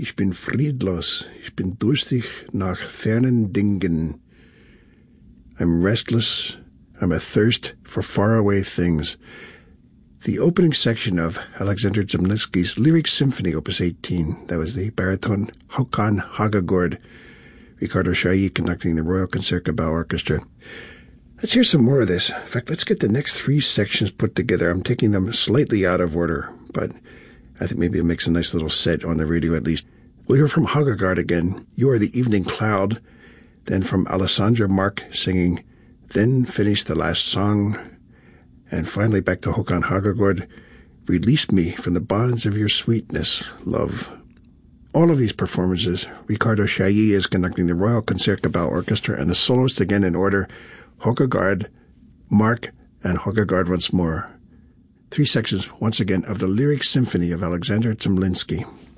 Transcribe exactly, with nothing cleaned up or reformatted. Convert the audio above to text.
Ich bin friedlos. Ich bin durstig nach fernen Dingen. I'm restless. I'm athirst for faraway things. The opening section of Alexander Zemlinsky's Lyric Symphony, Opus eighteen. That was the baritone Håkan Hagagård. Ricardo Chailly conducting the Royal Concertgebouw Orchestra. Let's hear some more of this. In fact, let's get the next three sections put together. I'm taking them slightly out of order, but I think maybe it makes a nice little set on the radio at least. We'll hear from Hagagård again, You Are the Evening Cloud. Then from Alessandra Mark singing Then Finish the Last Song. And finally back to Håkan Hagagård, Release Me from the Bonds of Your Sweetness, Love. All of these performances, Ricardo Chailly is conducting the Royal Concertgebouw Orchestra, and the soloists again in order, Hagagård, Mark, and Hagagård once more. Three sections, once again, of the Lyric Symphony of Alexander Zemlinsky.